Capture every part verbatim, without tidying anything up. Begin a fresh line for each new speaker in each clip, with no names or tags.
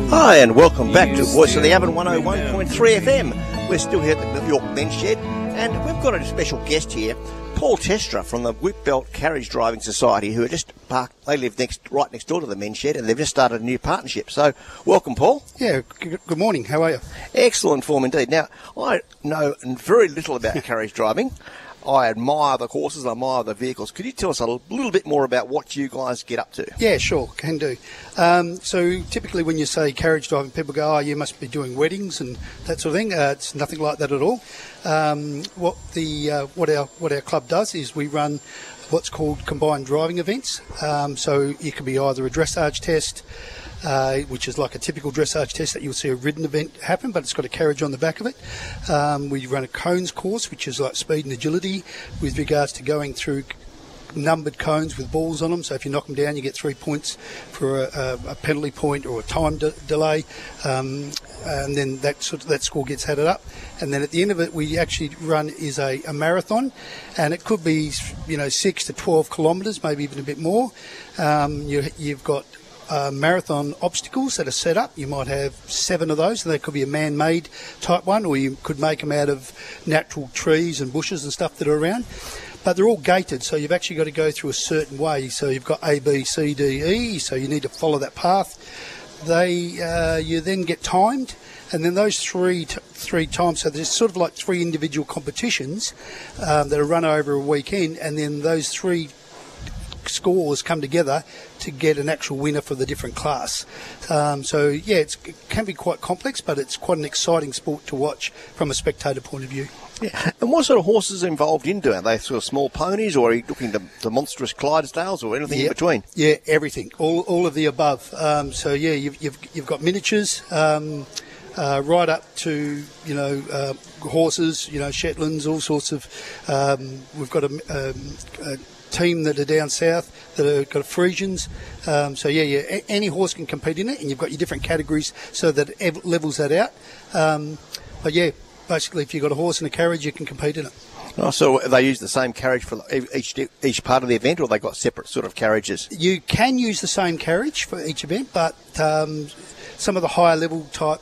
Hi, and welcome back to Voice of the Avon one oh one point three F M. We're still here at the York Men's Shed, and we've got a special guest here, Paul Testra from the Whipbelt Carriage Driving Society, who are just parked. They live next, right next door to the Men's Shed, and they've just started a new partnership. So, welcome, Paul.
Yeah, g- good morning. How are you?
Excellent form indeed. Now, I know very little about carriage driving. I admire the horses, I admire the vehicles. Could you tell us a little bit more about what you guys get up to?
Yeah, sure, can do. Um, so typically when you say carriage driving, people go, oh, you must be doing weddings and that sort of thing. Uh, it's nothing like that at all. Um, what the uh, what our what our club does is we run what's called combined driving events. Um, so it can be either a dressage test, Uh, which is like a typical dressage test that you'll see a ridden event happen, but it's got a carriage on the back of it. Um, we run a cones course, which is like speed and agility with regards to going through numbered cones with balls on them. So if you knock them down, you get three points for a, a, a penalty point or a time de- delay. Um, and then that sort of, that score gets added up. And then at the end of it, we actually run is a, a marathon, and it could be, you know, six to twelve kilometres, maybe even a bit more. Um, you, you've got Uh, marathon obstacles that are set up. You might have seven of those, and they could be a man-made type one, or you could make them out of natural trees and bushes and stuff that are around. But they're all gated, so you've actually got to go through a certain way. So you've got A, B, C, D, E, so you need to follow that path. They, uh, you then get timed, and then those three t- three times, so there's sort of like three individual competitions um, that are run over a weekend, and then those three scores come together to get an actual winner for the different class. Um, so, yeah, it's, it can be quite complex, but it's quite an exciting sport to watch from a spectator point of view.
Yeah. And what sort of horses are involved in doing it? Are they sort of small ponies, or are you looking to the monstrous Clydesdales, or anything
yep.
in between?
Yeah, everything. All all of the above. Um, so, yeah, you've, you've, you've got miniatures, um, Uh, right up to, you know, uh, horses, you know, Shetlands, all sorts of. Um, we've got a, um, a team that are down south that have got Frisians. Um, so, yeah, yeah, a- any horse can compete in it, and you've got your different categories so that it ev- levels that out. Um, but, yeah, basically, if you've got a horse and a carriage, you can compete in it.
Oh, so they use the same carriage for each each part of the event, or they got separate sort of carriages?
You can use the same carriage for each event, but um, some of the higher level type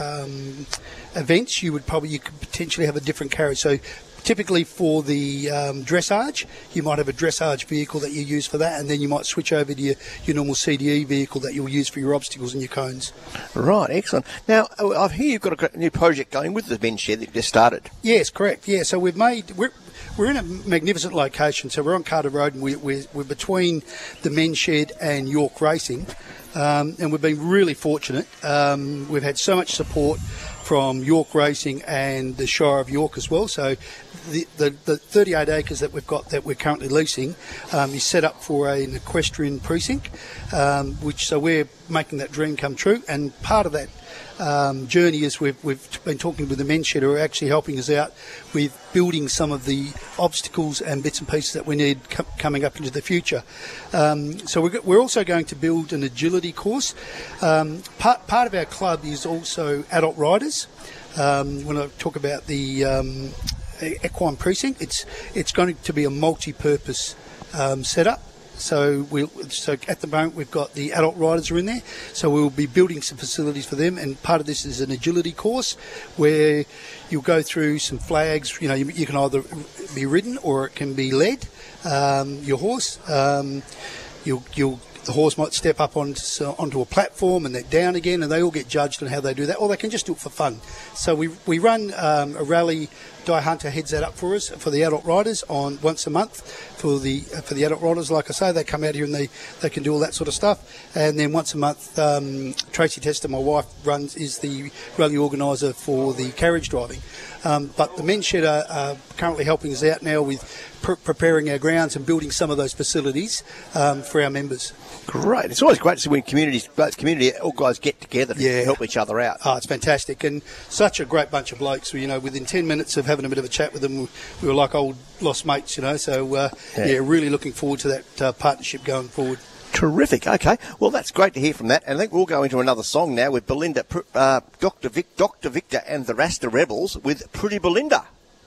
Um, events, you would probably you could potentially have a different carriage. So typically for the um, dressage, you might have a dressage vehicle that you use for that, and then you might switch over to your, your normal C D E vehicle that you'll use for your obstacles and your cones.
Right, excellent. Now, I hear you've got a new project going with the Men's Shed that you just started.
Yes, correct. Yeah, so we've made we're we're in a magnificent location. So we're on Carter Road, and we, we're we're between the Men's Shed and York Racing. Um, and we've been really fortunate. Um, we've had so much support from York Racing and the Shire of York as well. So the, the, the thirty-eight acres that we've got that we're currently leasing um, is set up for an equestrian precinct, um, which so we're making that dream come true. And part of that um, journey is we've, we've been talking with the Men's Shed, who are actually helping us out with building some of the obstacles and bits and pieces that we need co- coming up into the future. Um, so we're, we're also going to build an agility course. Um, part, part of our club is also adult riders. Um, when I talk about the um, equine precinct, it's it's going to be a multi-purpose um, setup. So we so at the moment we've got the adult riders are in there, so we'll be building some facilities for them, and part of this is an agility course where you'll go through some flags. You know, you, you can either be ridden or it can be led. Um, your horse, um, you'll you'll the horse might step up onto, onto a platform and then down again, and they all get judged on how they do that, or they can just do it for fun. So we we run um, a rally. Di Hunter heads that up for us for the adult riders on once a month for the uh, for the adult riders. Like I say, they come out here and they, they can do all that sort of stuff. And then once a month, um, Tracy Tester, my wife, runs is the rally organiser for the carriage driving. Um, but the Men's Shed are, are currently helping us out now with pr- preparing our grounds and building some of those facilities um, for our members.
Great. It's always great to see when communities, both community, all guys get together to
yeah.
help each other out.
Oh, it's fantastic. And such a great bunch of blokes. You know, within ten minutes of having a bit of a chat with them, we were like old lost mates, you know. So, uh, yeah. yeah, really looking forward to that uh, partnership going forward.
Terrific. Okay. Well, that's great to hear from that. And I think we'll go into another song now with Belinda, uh, Doctor Vic, Doctor Victor and the Rasta Rebels with Pretty Belinda.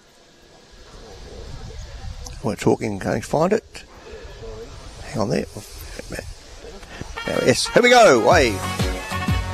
We're talking, going to find it. Hang on there. Yes, here we go. Way.